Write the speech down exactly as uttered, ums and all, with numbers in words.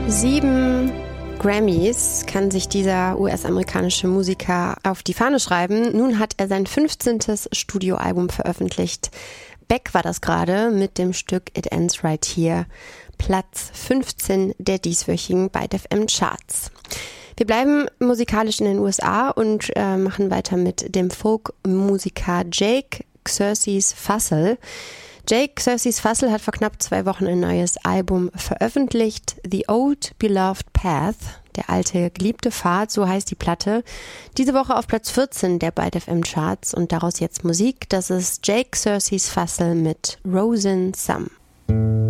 Sieben Grammys kann sich dieser U S-amerikanische Musiker auf die Fahne schreiben. Nun hat er sein fünfzehntes Studioalbum veröffentlicht. Beck war das gerade mit dem Stück It Ends Right Here, Platz fünfzehn der dieswöchigen Byte F M Charts. Wir bleiben musikalisch in den U S A und äh, machen weiter mit dem Folk-Musiker Jake Xerxes Fussell. Jake Xerxes Fussell hat vor knapp zwei Wochen ein neues Album veröffentlicht, The Old Beloved Path, der alte geliebte Pfad, so heißt die Platte. Diese Woche auf Platz vierzehn der Byte F M Charts und daraus jetzt Musik. Das ist Jake Xerxes Fussell mit Rosin Sum.